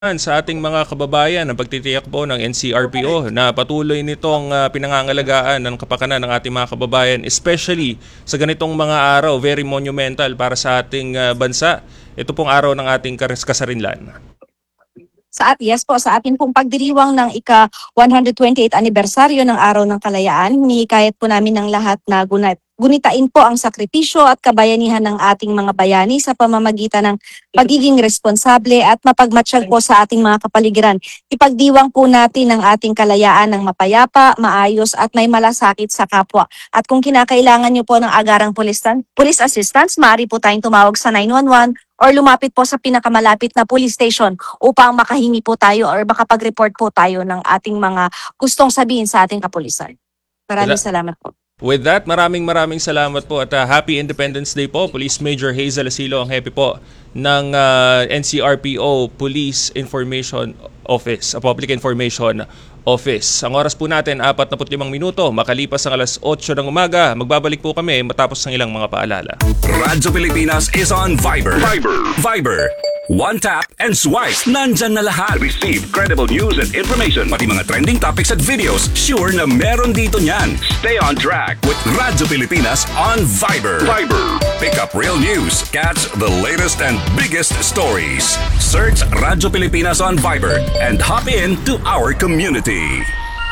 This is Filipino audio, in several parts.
sa ating mga kababayan ang pagtitiyak po ng NCRPO na patuloy nitong pinangangalagaan ng kapakanan ng ating mga kababayan, especially sa ganitong mga araw, very monumental para sa ating bansa. Ito pong araw ng ating kasarinlan. Yes po, sa atin pong pagdiriwang ng ika-128th anibersaryo ng Araw ng Kalayaan, hinihikayat po namin ng lahat na gunitain po ang sakripisyo at kabayanihan ng ating mga bayani sa pamamagitan ng pagiging responsable at mapagmatsyag po sa ating mga kapaligiran. Ipagdiwang po natin ang ating kalayaan ng mapayapa, maayos at may malasakit sa kapwa. At kung kinakailangan niyo po ng agarang police assistance, maaari po tayong tumawag sa 911 or lumapit po sa pinakamalapit na police station upang makahingi po tayo or makapag-report po tayo ng ating mga gustong sabihin sa ating kapulisan. Maraming salamat po. With that, maraming salamat po at Happy Independence Day po. Police Major Hazel Asilo, ang hepe po ng NCRPO Police Information Office, Public Information Office. Ang oras po natin, 45 minuto, makalipas ang alas 8 ng umaga. Magbabalik po kami matapos ng ilang mga paalala. Radyo Pilipinas is on Viber. Viber. One tap and swipe. Nandyan na lahat. Receive credible news and information. Pati mga trending topics at videos. Sure na meron dito niyan. Stay on track with Radyo Pilipinas on Viber. Pick up real news. Catch the latest and biggest stories. Search Radyo Pilipinas on Viber and hop in to our community.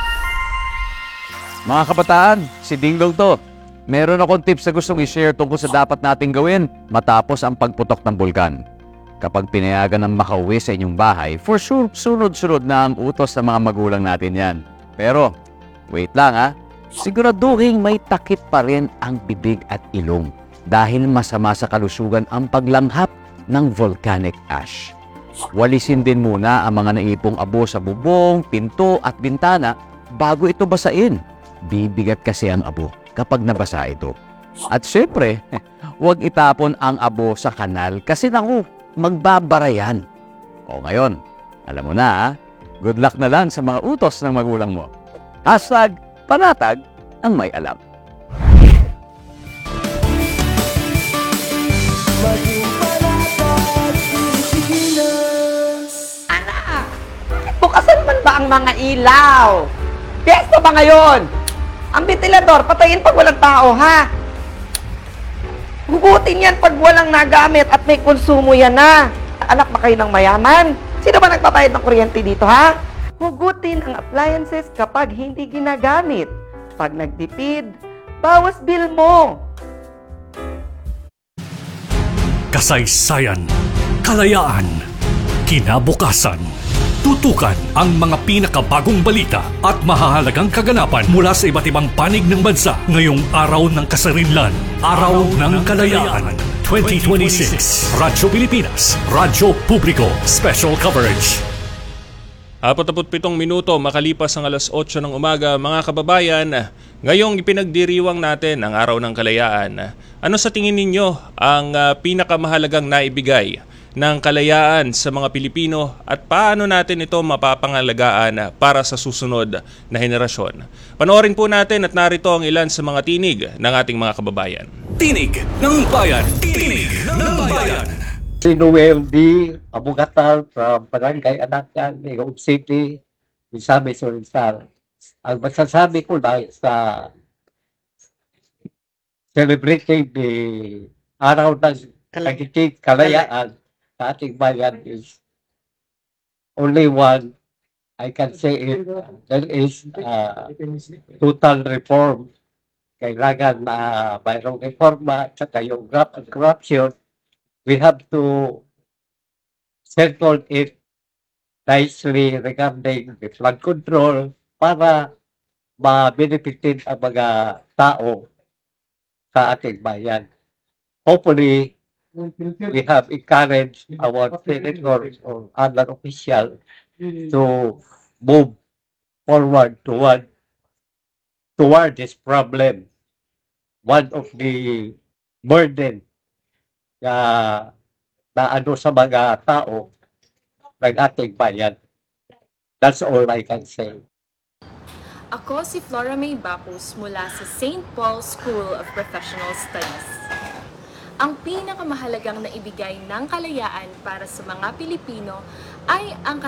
Mga kabataan, si Dingdong to. Meron akong tips na gustong i-share tungkol sa dapat nating gawin matapos ang pagputok ng bulkan. Kapag pinayagan ng makauwi sa inyong bahay, for sure, sunod-sunod na ang utos sa mga magulang natin yan. Pero, wait lang ha, siguraduhin may takip pa rin ang bibig at ilong dahil masama sa kalusugan ang paglanghap ng volcanic ash. Walisin din muna ang mga naipong abo sa bubong, pinto at bintana bago ito basain. Bibigat kasi ang abo kapag nabasa ito. At syempre, huwag itapon ang abo sa kanal kasi naku, magbabara yan. O ngayon, alam mo na ha? Good luck na lang sa mga utos ng magulang mo. #panatag ang may alam. Anak! Bukasan man ba ang mga ilaw? Piyesta ba ngayon? Ang ventilador, patayin pag walang tao, ha? Hugutin yan pag walang nagamit at may konsumo yan na. Anak ba kayo ng mayaman? Sino ba nagpapayad ng kuryente dito, ha? Hugutin ang appliances kapag hindi ginagamit. Pag nagtipid, bawas bill mo. Kasaysayan, kalayaan, kinabukasan. Tutukan ang mga pinakabagong balita at mahahalagang kaganapan mula sa iba't ibang panig ng bansa ngayong Araw ng Kasarinlan, Araw ng Kalayaan 2026. Radyo Pilipinas, Radyo Publiko, Special Coverage. 47 minuto makalipas ang alas 8 ng umaga, mga kababayan, ngayong ipinagdiriwang natin ang Araw ng Kalayaan. Ano sa tingin ninyo ang pinakamahalagang naibigay ng kalayaan sa mga Pilipino at paano natin ito mapapangalagaan para sa susunod na henerasyon? Panoorin po natin at narito ang ilan sa mga tinig ng ating mga kababayan. Tinig ng Bayan. Tinig ng Bayan. Si Noel D. Abugatal from Barangay Anakan, Negros City, Misamis Oriental. Ang masasabi ko lang sa celebrating the Araw ng Kalayaan sa ating bayan is only one. I can say it. There is total reform. Kailangan na mayroong reforma at saka yung corruption. We have to settle it nicely regarding the flood control para ma-benefitin ang mga tao sa ating bayan. Hopefully, we have encouraged our senators or other officials to move forward toward this problem. One of the burden na ano sa mga tao ng ating bayan. That's all I can say. Ako si Flora May Bacus mula sa St. Paul School of Professional Studies. Ang pinakamahalagang naibigay ng kalayaan para sa mga Pilipino ay ang